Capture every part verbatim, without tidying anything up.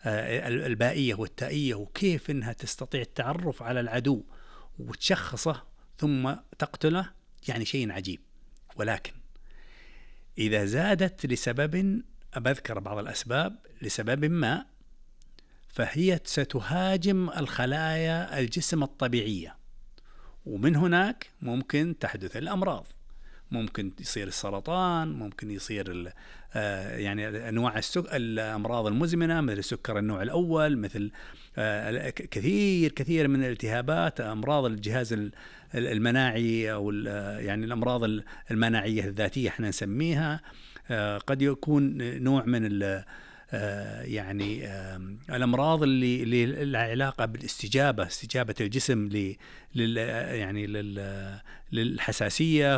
البائية والتائية، وكيف أنها تستطيع التعرف على العدو وتشخصه ثم تقتله، يعني شيء عجيب. ولكن إذا زادت لسبب، أذكر بعض الأسباب، لسبب ما، فهي ستهاجم الخلايا الجسم الطبيعية، ومن هناك ممكن تحدث الأمراض، ممكن يصير السرطان، ممكن يصير آه يعني أنواع السك... الأمراض المزمنة مثل السكر النوع الأول، مثل آه كثير كثير من الالتهابات، أمراض الجهاز المناعي أو يعني الأمراض المناعية الذاتية احنا نسميها. آه قد يكون نوع من ال آه يعني آه الأمراض اللي اللي لها علاقة بالاستجابة، استجابة الجسم ل لل يعني لل للحساسية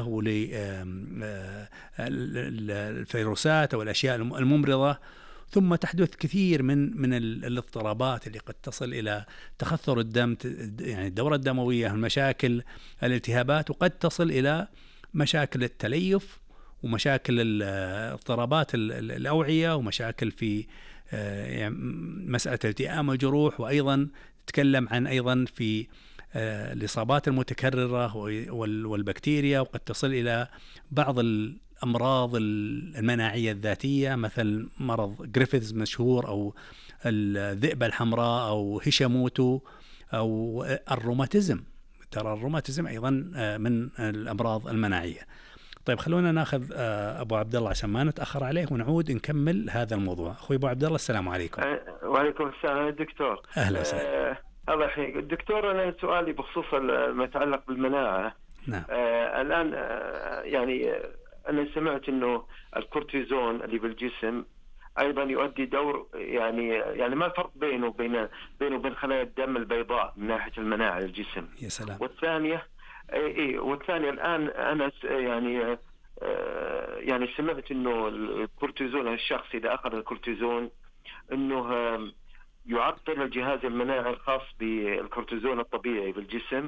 وللفيروسات أو الأشياء الممرضة. ثم تحدث كثير من من الاضطرابات اللي قد تصل إلى تخثر الدم، يعني الدورة الدموية، المشاكل، الالتهابات، وقد تصل إلى مشاكل التليف ومشاكل اضطرابات الأوعية ومشاكل في يعني مسألة التئام الجروح. وأيضا تتكلم عن أيضا في الإصابات المتكررة والبكتيريا، وقد تصل إلى بعض الأمراض المناعية الذاتية مثل مرض جريفيثز مشهور، أو الذئبة الحمراء، أو هيشيموتو، أو الروماتيزم. ترى الروماتيزم أيضا من الأمراض المناعية. طيب خلونا ناخذ أبو عبد الله عشان ما نتأخر عليه، ونعود نكمل هذا الموضوع. أخوي أبو عبد الله، السلام عليكم. وعليكم السلام دكتور. أهلا وسهلا. أه الله يحييك الدكتور. أنا سؤالي بخصوص ما يتعلق بالمناعة. نعم. أه الآن أه يعني أنا سمعت إنه الكورتيزون اللي بالجسم أيضا يؤدي دور، يعني يعني ما الفرق بينه وبين بينه وبين خلايا الدم البيضاء من ناحية المناعة للجسم؟ يا سلام. والثانية إيه والثانية الآن أنا يعني أه يعني سمعت إنه الكورتيزون، الشخص إذا أخذ الكورتيزون إنه يعطل الجهاز المناعي الخاص بالكورتيزون الطبيعي بالجسم،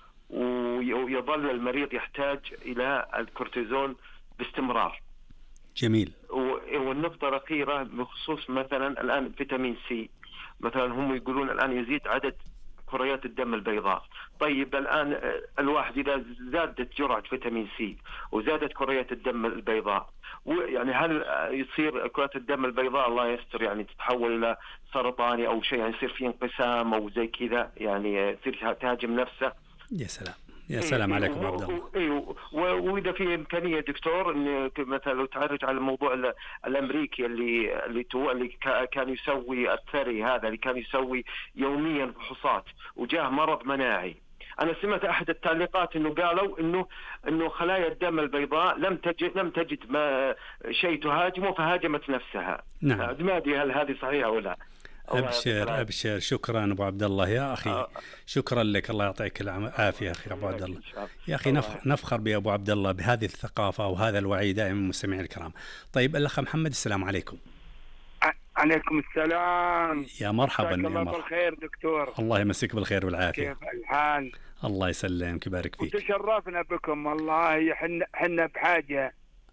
ويظل المريض يحتاج إلى الكورتيزون باستمرار. جميل. والنقطة الأخيرة بخصوص مثلا الآن فيتامين سي، مثلا هم يقولون الآن يزيد عدد كريات الدم البيضاء. طيب الآن الواحد إذا زادت جرعة فيتامين سي وزادت كريات الدم البيضاء، يعني هل يصير كريات الدم البيضاء الله يستر يعني تتحول إلى سرطاني أو شيء، يعني يصير في انقسام أو زي كذا، يعني يصير تهاجم نفسه؟ يا سلام يا سلام عليكم عبد الله. ايوه، واذا في امكانيه دكتور ان مثلا لو تعرج على الموضوع الامريكي اللي اللي, اللي كان يسوي الثري، هذا اللي كان يسوي يوميا فحوصات وجاه مرض مناعي. انا سمعت احد التعليقات انه قالوا انه انه خلايا الدم البيضاء لم تجد لم تجد ما شيء تهاجمه فهاجمت نفسها. نعم. ما ادري هل هذه صحيحه ولا؟ أبشر أبشر. شكرا أبو عبد الله يا أخي. شكرا لك، الله يعطيك العافية أخي أبو عبد الله. يا أخي نفخر بأبو عبد الله بهذه الثقافة وهذا الوعي دائما مستمعين الكرام. طيب الأخ محمد، السلام عليكم. عليكم السلام. يا مرحبا. الله مرحبا. بالخير دكتور. الله يمسك بالخير والعافية. كيف الحال؟ الله يسلمك ويبارك فيك. وتشرفنا بكم والله. حنا حنا بحاجة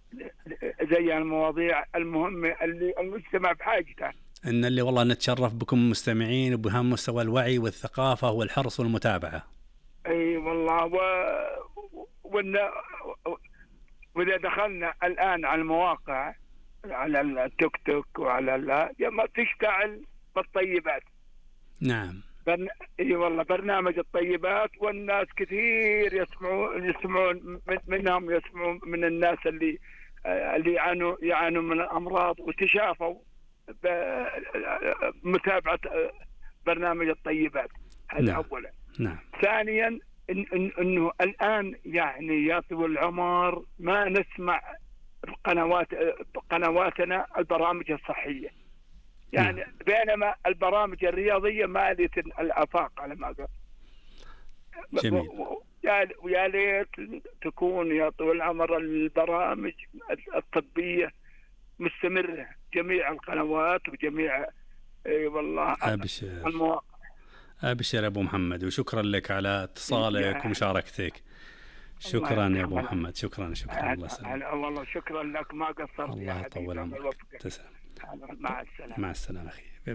زي المواضيع المهمة اللي المجتمع بحاجتها. إن اللي والله نتشرف بكم مستمعين وبهم مستوى الوعي والثقافة والحرص والمتابعة. أي والله. و... وإن... وإذا دخلنا الآن على المواقع، على التيك توك وعلى ال... ما تشتعل بالطيبات. نعم. برن... اي والله برنامج الطيبات، والناس كثير يسمعون يسمعون منهم، يسمعون من الناس اللي اللي يعانوا يعانوا من الأمراض وتشافوا بمتابعة برنامج الطيبات. هذا نعم. أولا. نعم. ثانيا إن إن إنه الآن يعني يا طويل العمر ما نسمع قنوات قنواتنا البرامج الصحية، يعني نعم. بينما البرامج الرياضية مالية الآفاق على ما قال. جميل. ويا ليت تكون يا طويل العمر البرامج الطبية مستمرة، جميع القنوات وجميع اي والله أبشر. المواقع. أبشر أبو محمد، وشكرا لك على اتصالك ومشاركتك. شكرا يا أبو محمد. شكرا شكرا. الله يسلمك. والله شكرا لك، ما قصرت. الله يطول عمرك. تسلم. مع السلامة. مع السلامة أخي.